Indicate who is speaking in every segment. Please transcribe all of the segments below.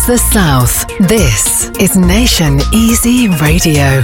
Speaker 1: The South. This is Nation Easy Radio.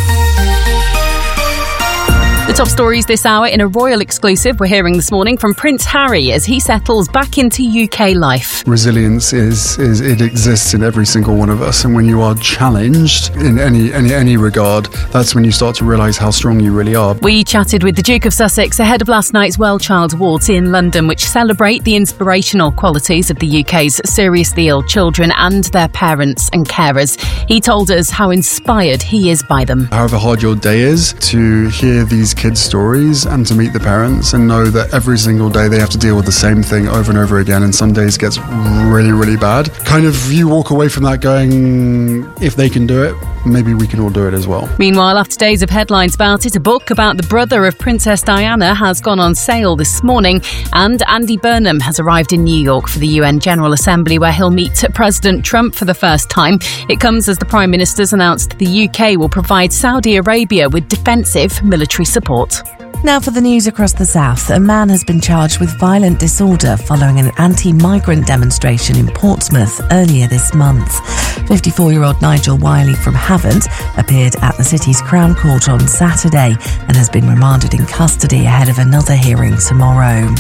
Speaker 2: The top stories this hour in a royal exclusive we're hearing this morning from Prince Harry as he settles back into UK life.
Speaker 3: Resilience it exists in every single one of us, and when you are challenged in any regard, that's when you start to realise how strong you really are.
Speaker 2: We chatted with the Duke of Sussex ahead of last night's Well Child Awards in London, which celebrate the inspirational qualities of the UK's seriously ill children and their parents and carers. He told us how inspired he is by them.
Speaker 3: However hard your day is, to hear these kids' stories and to meet the parents and know that every single day they have to deal with the same thing over and over again, and some days it gets really, really bad. Kind of you walk away from that going, if they can do it, maybe we can all do it as well.
Speaker 2: Meanwhile, after days of headlines about it, a book about the brother of Princess Diana has gone on sale this morning, and Andy Burnham has arrived in New York for the UN General Assembly, where he'll meet President Trump for the first time. It comes as the Prime Minister's announced the UK will provide Saudi Arabia with defensive military support.
Speaker 4: Now for the news across the South. A man has been charged with violent disorder following an anti-migrant demonstration in Portsmouth earlier this month. 54-year-old Nigel Wiley from Havant appeared at the city's Crown Court on Saturday and has been remanded in custody ahead of another hearing tomorrow.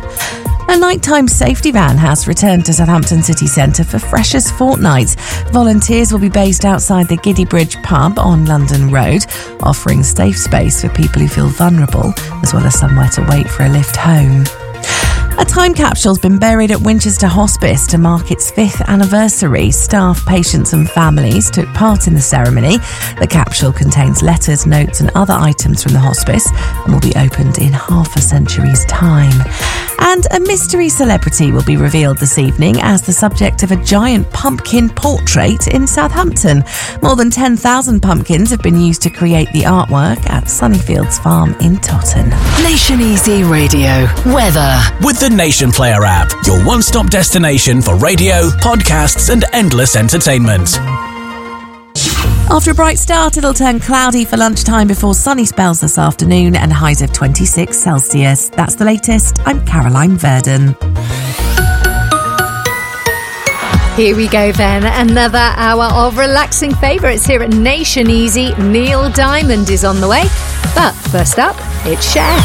Speaker 4: A nighttime safety van has returned to Southampton city centre for Freshers Fortnight. Volunteers will be based outside the Giddy Bridge pub on London Road, offering safe space for people who feel vulnerable, as well as somewhere to wait for a lift home. A time capsule's been buried at Winchester Hospice to mark its 5th anniversary. Staff, patients and families took part in the ceremony. The capsule contains letters, notes and other items from the hospice and will be opened in half a century's time. And a mystery celebrity will be revealed this evening as the subject of a giant pumpkin portrait in Southampton. More than 10,000 pumpkins have been used to create the artwork at Sunnyfields Farm in Totton.
Speaker 1: Nation Easy Radio. Weather.
Speaker 5: With the Nation Player app, your one-stop destination for radio, podcasts and endless entertainment.
Speaker 4: After a bright start, it'll turn cloudy for lunchtime before sunny spells this afternoon and highs of 26 Celsius. That's the latest. I'm Caroline Verdon.
Speaker 6: Here we go then, another hour of relaxing favourites here at Nation Easy. Neil Diamond is on the way. But first up, it's Cher.